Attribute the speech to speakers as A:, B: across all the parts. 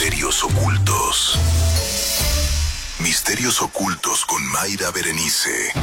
A: Misterios ocultos. Misterios ocultos con Mayra Berenice.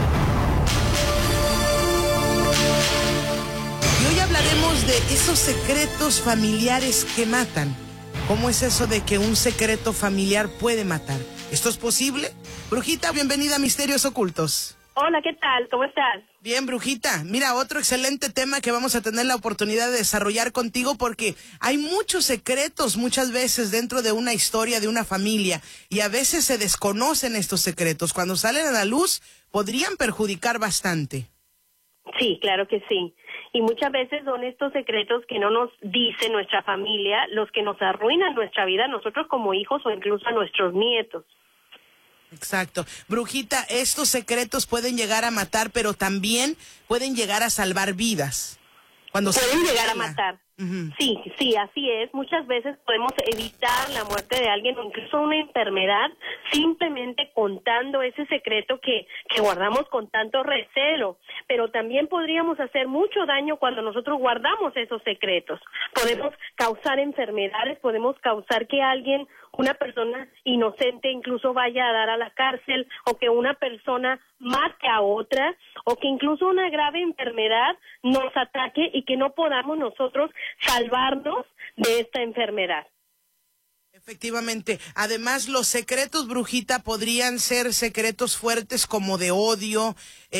B: Y hoy hablaremos de esos secretos familiares que matan. ¿Cómo es eso de que un secreto familiar puede matar? ¿Esto es posible? Brujita, bienvenida a Misterios Ocultos.
C: Hola, ¿qué tal? ¿Cómo estás?
B: Bien, Brujita. Mira, otro excelente tema que vamos a tener la oportunidad de desarrollar contigo porque hay muchos secretos muchas veces dentro de una historia, de una familia, y a veces se desconocen estos secretos. Cuando salen a la luz, podrían perjudicar bastante.
C: Sí, claro que sí. Y muchas veces son estos secretos que no nos dice nuestra familia los que nos arruinan nuestra vida, nosotros como hijos o incluso a nuestros nietos.
B: Exacto. Brujita, estos secretos pueden llegar a matar, pero también pueden llegar a salvar vidas. Cuando
C: pueden llegar a matar.
B: Uh-huh.
C: Sí, así es. Muchas veces podemos evitar la muerte de alguien o incluso una enfermedad simplemente contando ese secreto que guardamos con tanto recelo. Pero también podríamos hacer mucho daño cuando nosotros guardamos esos secretos. Podemos causar enfermedades, podemos causar que alguien, una persona inocente incluso vaya a dar a la cárcel, o que una persona mate a otra, o que incluso una grave enfermedad nos ataque y que no podamos nosotros salvarnos de esta enfermedad.
B: Efectivamente. Además, los secretos, Brujita, podrían ser secretos fuertes como de odio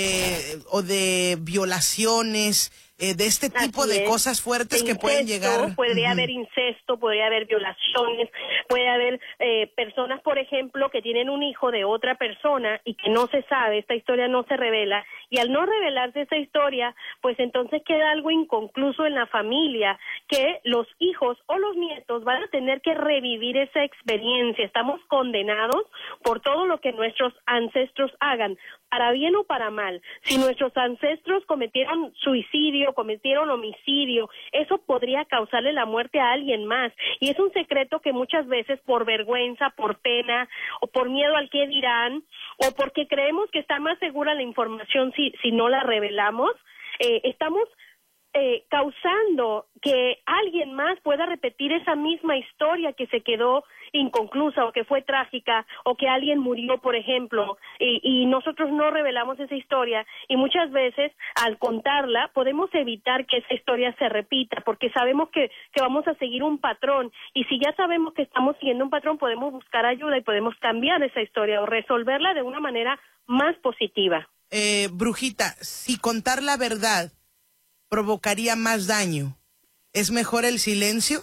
B: o de violaciones, de este tipo de cosas fuertes que pueden llegar.
C: Podría haber incesto, podría haber violaciones, puede haber personas, por ejemplo, que tienen un hijo de otra persona y que no se sabe, esta historia no se revela, y al no revelarse esa historia, pues entonces queda algo inconcluso en la familia, que los hijos o los nietos van a tener que revivir esa experiencia. Estamos condenados por todo lo que nuestros ancestros hagan, para bien o para mal. Si nuestros ancestros cometieron suicidio, cometieron homicidio, eso podría causarle la muerte a alguien más. Y es un secreto que muchas veces por vergüenza, por pena, o por miedo al qué dirán, o porque creemos que está más segura la información si no la revelamos, estamos causando que alguien más pueda repetir esa misma historia que se quedó inconclusa o que fue trágica, o que alguien murió, por ejemplo, y nosotros no revelamos esa historia, y muchas veces al contarla podemos evitar que esa historia se repita, porque sabemos que vamos a seguir un patrón, y si ya sabemos que estamos siguiendo un patrón, podemos buscar ayuda y podemos cambiar esa historia o resolverla de una manera más positiva.
B: Brujita, si contar la verdad provocaría más daño, ¿es mejor el silencio?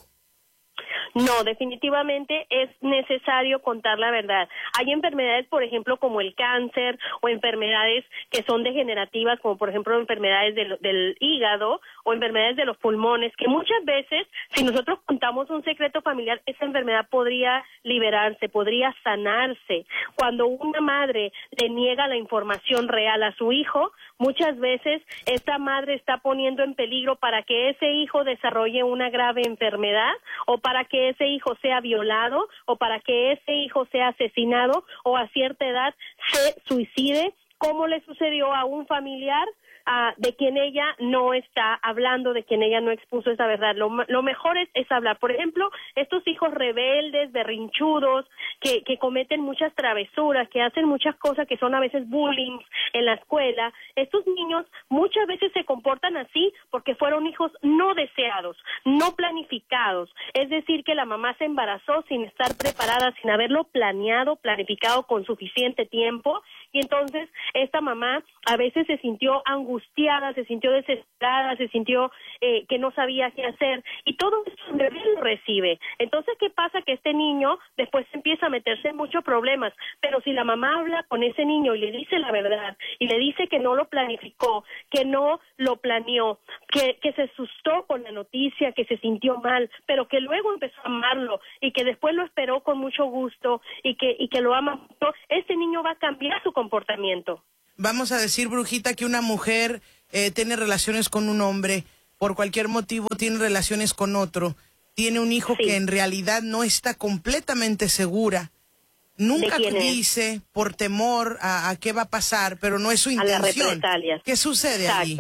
C: No, definitivamente es necesario contar la verdad. Hay enfermedades, por ejemplo, como el cáncer, o enfermedades que son degenerativas, como por ejemplo enfermedades del hígado o enfermedades de los pulmones, que muchas veces, si nosotros contamos un secreto familiar, esa enfermedad podría liberarse, podría sanarse. Cuando una madre le niega la información real a su hijo, muchas veces esta madre está poniendo en peligro para que ese hijo desarrolle una grave enfermedad, o para que ese hijo sea violado, o para que ese hijo sea asesinado, o a cierta edad se suicide, como le sucedió a un familiar de quien ella no está hablando, de quien ella no expuso esa verdad. Lo mejor es hablar. Por ejemplo, estos hijos rebeldes, berrinchudos, que cometen muchas travesuras, que hacen muchas cosas que son a veces bullying en la escuela, estos niños muchas veces se comportan así porque fueron hijos no deseados, no planificados. Es decir, que la mamá se embarazó sin estar preparada, sin haberlo planificado con suficiente tiempo, y entonces esta mamá a veces se sintió angustiada, se sintió desesperada, se sintió que no sabía qué hacer, y todo eso el bebé lo recibe. Entonces, ¿qué pasa? Que este niño después empieza a meterse en muchos problemas, pero si la mamá habla con ese niño y le dice la verdad, y le dice que no lo planificó, que no lo planeó, que se asustó con la noticia, que se sintió mal, pero que luego empezó a amarlo, y que después lo esperó con mucho gusto, y que lo ama mucho, ese niño va a cambiar su comportamiento.
B: Vamos a decir, Brujita, que una mujer tiene relaciones con un hombre, por cualquier motivo tiene relaciones con otro, tiene un hijo que en realidad no está completamente segura, nunca dice por temor a qué va a pasar, pero no es su intención.
C: A las represalias.
B: ¿Qué sucede allí?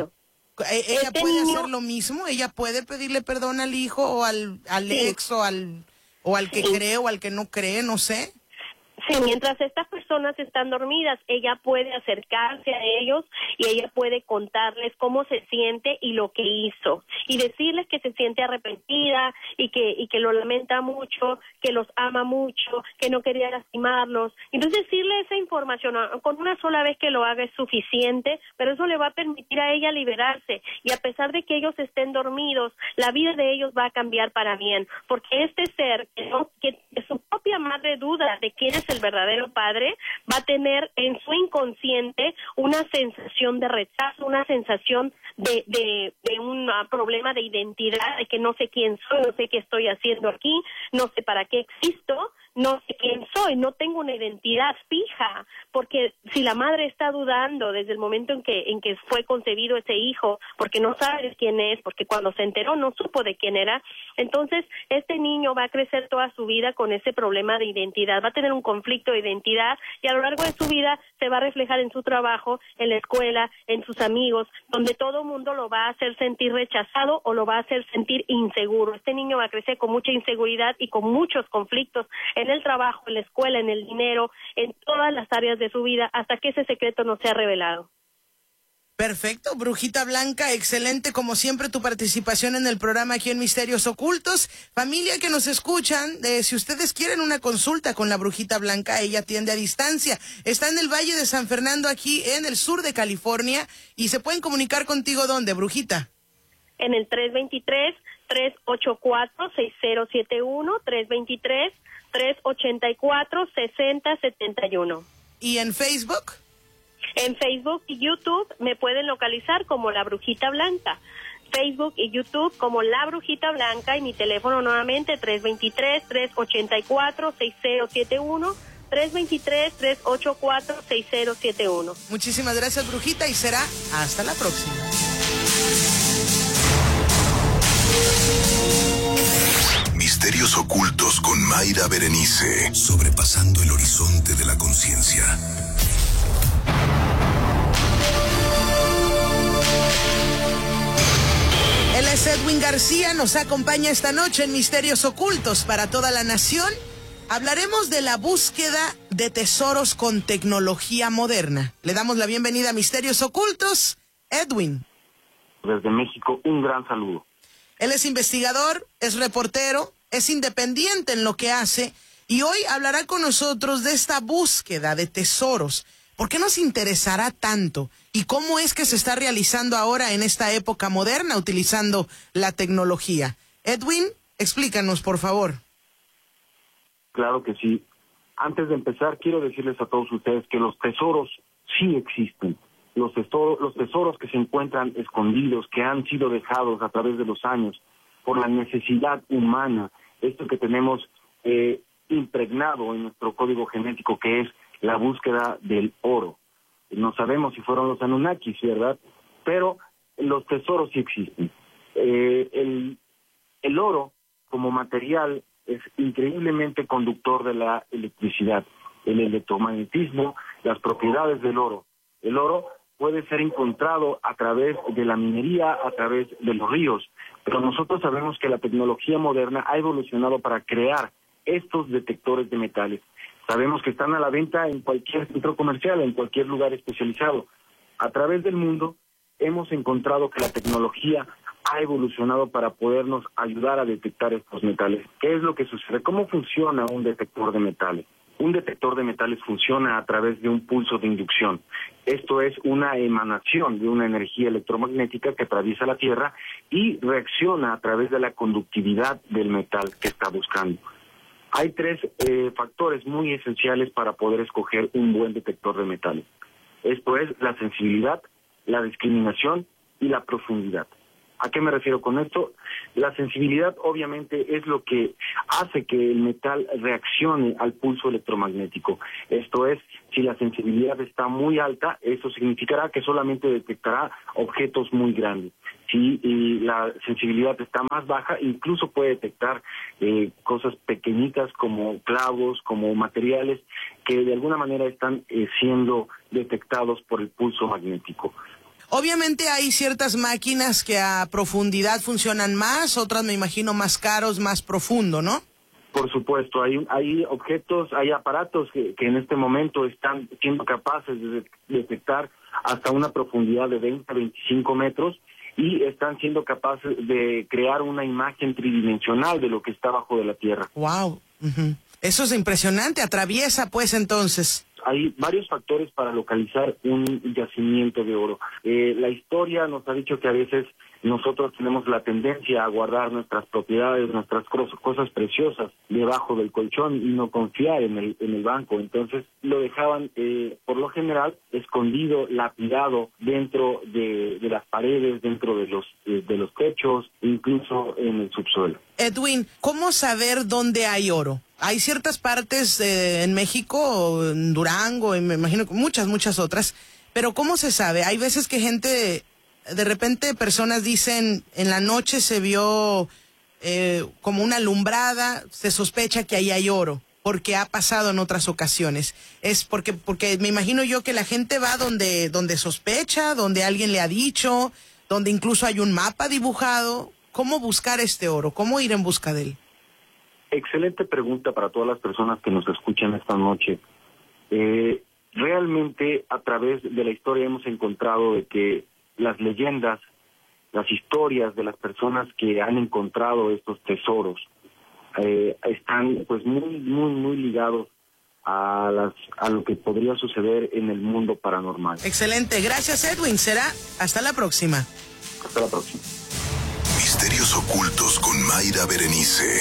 B: ¿Ella puede hacer lo mismo? ¿Ella puede pedirle perdón al hijo o al ex o al o al que cree o al que no cree, no sé.
C: Sí, mientras estas personas están dormidas, ella puede acercarse a ellos y ella puede contarles cómo se siente y lo que hizo, y decirles que se siente arrepentida y que lo lamenta mucho, que los ama mucho, que no quería lastimarlos. Entonces decirle esa información con una sola vez que lo haga es suficiente, pero eso le va a permitir a ella liberarse, y a pesar de que ellos estén dormidos, la vida de ellos va a cambiar para bien, porque este ser que su propia madre duda de quién es el verdadero padre, va a tener en su inconsciente una sensación de rechazo, una sensación de un problema de identidad, de que no sé quién soy, no sé qué estoy haciendo aquí, no sé para qué existo, no sé quién soy, no tengo una identidad fija, porque si la madre está dudando desde el momento en que fue concebido ese hijo, porque no sabe de quién es, porque cuando se enteró no supo de quién era, entonces este niño va a crecer toda su vida con ese problema de identidad, va a tener un conflicto de identidad, y a lo largo de su vida se va a reflejar en su trabajo, en la escuela, en sus amigos, donde todo el mundo lo va a hacer sentir rechazado o lo va a hacer sentir inseguro. Este niño va a crecer con mucha inseguridad y con muchos conflictos en el trabajo, en la escuela, en el dinero, en todas las áreas de su vida, hasta que ese secreto no sea revelado.
B: Perfecto, Brujita Blanca, excelente como siempre tu participación en el programa aquí en Misterios Ocultos. Familia que nos escuchan, si ustedes quieren una consulta con la Brujita Blanca, ella atiende a distancia. Está en el Valle de San Fernando, aquí en el sur de California, y se pueden comunicar contigo, ¿dónde, Brujita?
C: En el 323-384-6071, 323-384-6071.
B: ¿Y en Facebook?
C: En Facebook y YouTube me pueden localizar como La Brujita Blanca. Facebook y YouTube como La Brujita Blanca, y mi teléfono nuevamente 323-384-6071, 323-384-6071.
B: Muchísimas gracias, Brujita, y será hasta la próxima.
A: Misterios ocultos con Mayra Berenice. Sobrepasando el horizonte de la conciencia.
B: Él es Edwin García, nos acompaña esta noche en Misterios Ocultos para toda la nación. Hablaremos de la búsqueda de tesoros con tecnología moderna. Le damos la bienvenida a Misterios Ocultos, Edwin.
D: Desde México, un gran saludo.
B: Él es investigador, es reportero, es independiente en lo que hace, y hoy hablará con nosotros de esta búsqueda de tesoros. ¿Por qué nos interesará tanto? ¿Y cómo es que se está realizando ahora en esta época moderna utilizando la tecnología? Edwin, explícanos, por favor.
D: Claro que sí. Antes de empezar, quiero decirles a todos ustedes que los tesoros sí existen. Los tesoros que se encuentran escondidos, que han sido dejados a través de los años por la necesidad humana, esto que tenemos impregnado en nuestro código genético, que es la búsqueda del oro. No sabemos si fueron los Anunnakis, ¿verdad? Pero los tesoros sí existen. El oro, como material, es increíblemente conductor de la electricidad, el electromagnetismo, las propiedades del oro. El oro puede ser encontrado a través de la minería, a través de los ríos, pero nosotros sabemos que la tecnología moderna ha evolucionado para crear estos detectores de metales. Sabemos que están a la venta en cualquier centro comercial, en cualquier lugar especializado. A través del mundo hemos encontrado que la tecnología ha evolucionado para podernos ayudar a detectar estos metales. ¿Qué es lo que sucede? ¿Cómo funciona un detector de metales? Un detector de metales funciona a través de un pulso de inducción. Esto es una emanación de una energía electromagnética que atraviesa la Tierra y reacciona a través de la conductividad del metal que está buscando. Hay tres factores muy esenciales para poder escoger un buen detector de metales. Esto es la sensibilidad, la discriminación y la profundidad. ¿A qué me refiero con esto? La sensibilidad obviamente es lo que hace que el metal reaccione al pulso electromagnético. Esto es, si la sensibilidad está muy alta, eso significará que solamente detectará objetos muy grandes. Si la sensibilidad está más baja, incluso puede detectar cosas pequeñitas como clavos, como materiales que de alguna manera están siendo detectados por el pulso magnético.
B: Obviamente hay ciertas máquinas que a profundidad funcionan más, otras me imagino más caros, más profundo, ¿no?
D: Por supuesto, hay objetos, hay aparatos que en este momento están siendo capaces de detectar hasta una profundidad de 20 a 25 metros y están siendo capaces de crear una imagen tridimensional de lo que está bajo de la tierra.
B: ¡Wow! Uh-huh. Eso es impresionante, atraviesa pues entonces.
D: Hay varios factores para localizar un yacimiento de oro. La historia nos ha dicho que a veces nosotros tenemos la tendencia a guardar nuestras propiedades, nuestras cosas preciosas debajo del colchón y no confiar en el banco. Entonces lo dejaban, por lo general, escondido, lapidado dentro de las paredes, dentro de los techos, incluso en el subsuelo.
B: Edwin, ¿cómo saber dónde hay oro? Hay ciertas partes en México, en Durango, y me imagino que muchas otras, pero ¿cómo se sabe? Hay veces que de repente personas dicen, en la noche se vio como una alumbrada, se sospecha que ahí hay oro, porque ha pasado en otras ocasiones. Es porque me imagino yo que la gente va donde sospecha, donde alguien le ha dicho, donde incluso hay un mapa dibujado. ¿Cómo buscar este oro? ¿Cómo ir en busca de él?
D: Excelente pregunta para todas las personas que nos escuchan esta noche. Realmente a través de la historia hemos encontrado de que las leyendas, las historias de las personas que han encontrado estos tesoros están pues muy ligados a lo que podría suceder en el mundo paranormal.
B: Excelente, gracias Edwin, será hasta la próxima.
D: Hasta la próxima.
A: Misterios ocultos con Mayra Berenice.